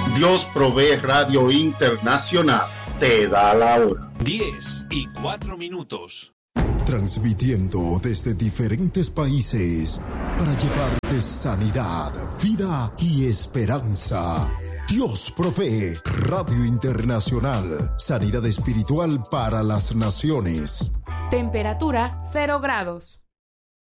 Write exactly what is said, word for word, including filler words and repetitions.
Dios Provee Radio Internacional te da la hora. diez y cuatro minutos. Transmitiendo desde diferentes países para llevarte sanidad, vida y esperanza. Dios Provee Radio Internacional. Sanidad espiritual para las naciones. Temperatura cero grados.